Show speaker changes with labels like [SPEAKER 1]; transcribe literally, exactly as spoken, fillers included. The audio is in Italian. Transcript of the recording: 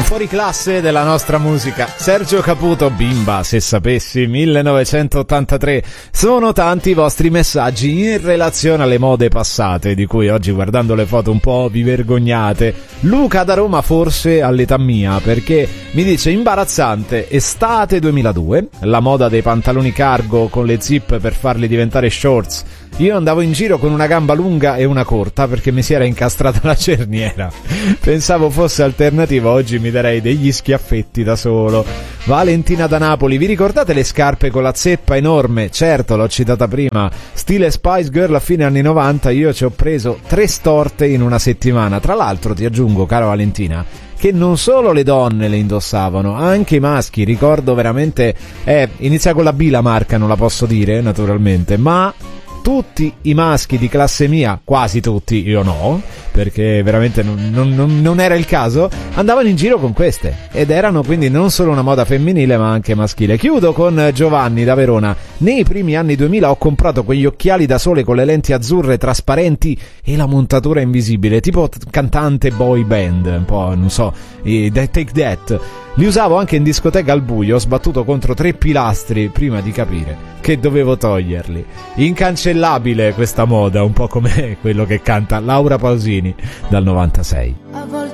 [SPEAKER 1] fuori classe della nostra musica. Sergio Caputo, Bimba, se sapessi, millenovecentottantatré. Sono tanti i vostri messaggi in relazione alle mode passate, di cui oggi, guardando le foto, un po' vi vergognate. Luca da Roma, forse all'età mia, perché mi dice: imbarazzante, estate duemiladue, la moda dei pantaloni cargo con le zip per farli diventare shorts. Io andavo in giro con una gamba lunga e una corta perché mi si era incastrata la cerniera. Pensavo fosse alternativa, oggi mi darei degli schiaffetti da solo. Valentina da Napoli: vi ricordate le scarpe con la zeppa enorme? Certo, l'ho citata prima. Stile Spice Girl a fine anni novanta, io ci ho preso tre storte in una settimana. Tra l'altro ti aggiungo, cara Valentina, che non solo le donne le indossavano, anche i maschi. Ricordo veramente, eh, inizia con la B la marca, non la posso dire naturalmente, ma tutti i maschi di classe mia, quasi tutti, io no, perché veramente non, non, non era il caso, andavano in giro con queste, ed erano quindi non solo una moda femminile ma anche maschile. Chiudo con Giovanni da Verona: nei primi anni duemila ho comprato quegli occhiali da sole con le lenti azzurre trasparenti e la montatura invisibile, tipo cantante boy band, un po', non so, i Take That. Li usavo anche in discoteca al buio, sbattuto contro tre pilastri prima di capire che dovevo toglierli. Incancellabile questa moda, un po' come quello che canta Laura Pausini dal novantasei.